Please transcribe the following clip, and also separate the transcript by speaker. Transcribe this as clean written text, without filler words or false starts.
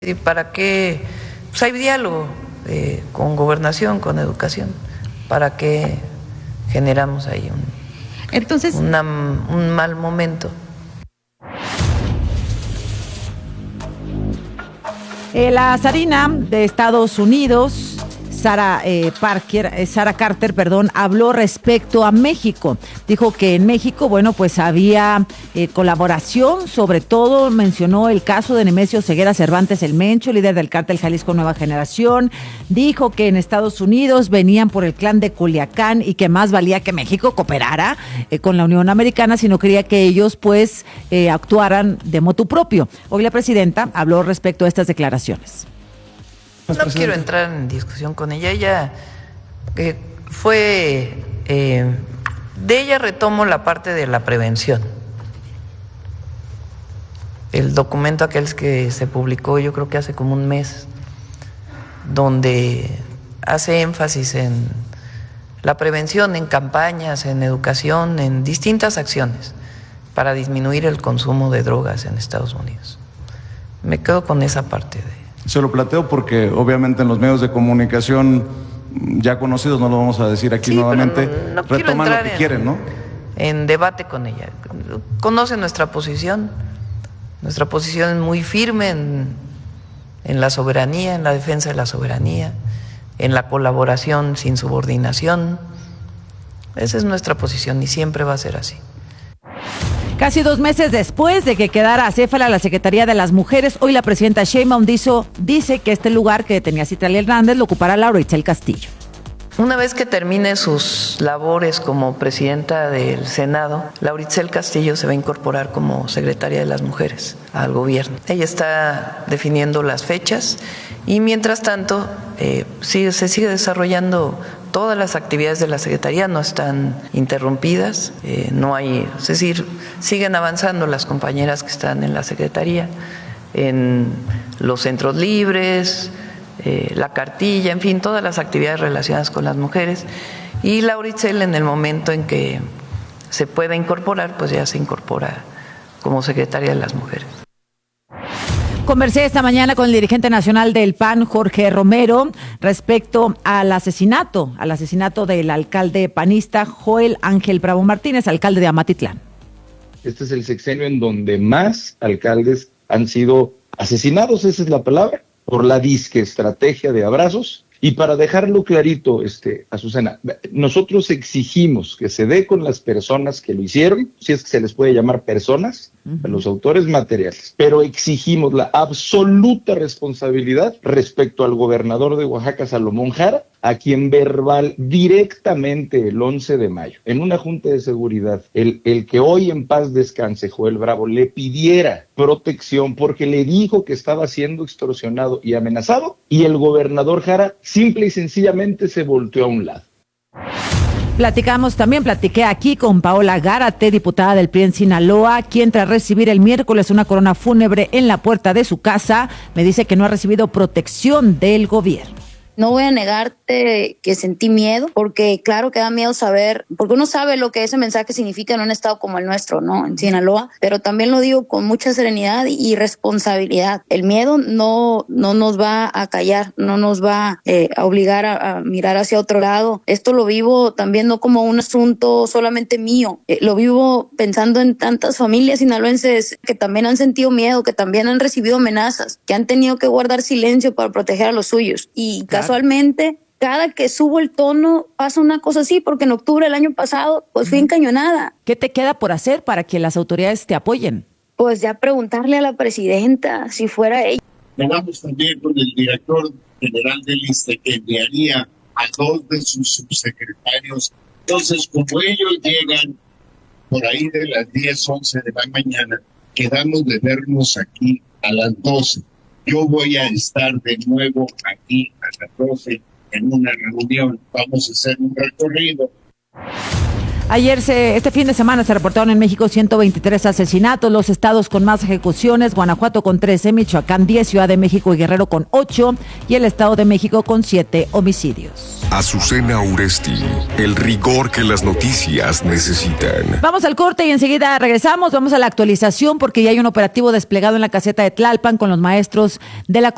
Speaker 1: ¿Y para qué? Pues hay diálogo con gobernación, con educación. ¿Para qué generamos ahí un mal momento?
Speaker 2: La zarina de Estados Unidos, Sarah Carter, habló respecto a México. Dijo que en México, pues había colaboración, sobre todo mencionó el caso de Nemesio Ceguera Cervantes el Mencho, líder del cártel Jalisco Nueva Generación. Dijo que en Estados Unidos venían por el clan de Culiacán y que más valía que México cooperara con la Unión Americana si no quería que ellos actuaran de motu propio. Hoy la presidenta habló respecto a estas declaraciones.
Speaker 1: No quiero entrar en discusión con ella. Ella de ella retomo la parte de la prevención. El documento aquel que se publicó, yo creo que hace como un mes, donde hace énfasis en la prevención, en campañas, en educación, en distintas acciones para disminuir el consumo de drogas en Estados Unidos. Me quedo con esa parte de...
Speaker 3: Se lo planteo porque obviamente en los medios de comunicación ya conocidos, no lo vamos a decir aquí nuevamente,
Speaker 1: no
Speaker 3: retoman lo que quieren, ¿no?
Speaker 1: En debate con ella. Conoce nuestra posición. Nuestra posición es muy firme en la soberanía, en la defensa de la soberanía, en la colaboración sin subordinación. Esa es nuestra posición y siempre va a ser así.
Speaker 2: Casi 2 meses después de que quedara acéfala la Secretaría de las Mujeres, hoy la presidenta Sheinbaum dice que este lugar que tenía Citlali Hernández lo ocupará Laura Itzel Castillo.
Speaker 1: Una vez que termine sus labores como presidenta del Senado, Laura Itzel Castillo se va a incorporar como secretaria de las Mujeres al gobierno. Ella está definiendo las fechas y mientras tanto se sigue desarrollando. Todas las actividades de la Secretaría no están interrumpidas, es decir, siguen avanzando las compañeras que están en la Secretaría, en los centros libres, la cartilla, en fin, todas las actividades relacionadas con las mujeres. Y Laura Itzel, en el momento en que se pueda incorporar, pues ya se incorpora como secretaria de las Mujeres.
Speaker 2: Conversé esta mañana con el dirigente nacional del PAN, Jorge Romero, respecto al asesinato del alcalde panista Joel Ángel Bravo Martínez, alcalde de Amatitlán.
Speaker 4: Este es el sexenio en donde más alcaldes han sido asesinados, esa es la palabra, por la disque estrategia de abrazos. Y para dejarlo clarito, Azucena, nosotros exigimos que se dé con las personas que lo hicieron, si es que se les puede llamar personas, a los autores materiales, pero exigimos la absoluta responsabilidad respecto al gobernador de Oaxaca, Salomón Jara, a quien verbal directamente el 11 de mayo, en una junta de seguridad, el que hoy en paz descanse, Joel Bravo, le pidiera protección porque le dijo que estaba siendo extorsionado y amenazado, y el gobernador Jara simple y sencillamente se volteó a un lado.
Speaker 2: Platiqué aquí con Paola Gárate, diputada del PRI en Sinaloa, quien tras recibir el miércoles una corona fúnebre en la puerta de su casa, me dice que no ha recibido protección del gobierno.
Speaker 5: No voy a negarte que sentí miedo, porque claro que da miedo saber, porque uno sabe lo que ese mensaje significa en un estado como el nuestro, ¿no? En Sinaloa, pero también lo digo con mucha serenidad y responsabilidad. El miedo no nos va a callar, no nos va a obligar a mirar hacia otro lado. Esto lo vivo también no como un asunto solamente mío, lo vivo pensando en tantas familias sinaloenses que también han sentido miedo, que también han recibido amenazas, que han tenido que guardar silencio para proteger a los suyos. Y casualmente, cada que subo el tono pasa una cosa así, porque en octubre del año pasado pues fui encañonada.
Speaker 2: ¿Qué te queda por hacer para que las autoridades te apoyen?
Speaker 5: Pues ya preguntarle a la presidenta si fuera ella.
Speaker 6: Hablamos también con el director general del ISSSTE que enviaría a 2 de sus subsecretarios. Entonces, como ellos llegan por ahí de las 10, 11 de la mañana, quedamos de vernos aquí a las 12. Yo voy a estar de nuevo aquí a las 12 en una reunión. Vamos a hacer un recorrido.
Speaker 2: Este fin de semana se reportaron en México 123 asesinatos, los estados con más ejecuciones, Guanajuato con 13, Michoacán 10, Ciudad de México y Guerrero con 8 y el Estado de México con 7 homicidios.
Speaker 7: Azucena Uresti, el rigor que las noticias necesitan.
Speaker 2: Vamos al corte y enseguida regresamos, vamos a la actualización porque ya hay un operativo desplegado en la caseta de Tlalpan con los maestros de la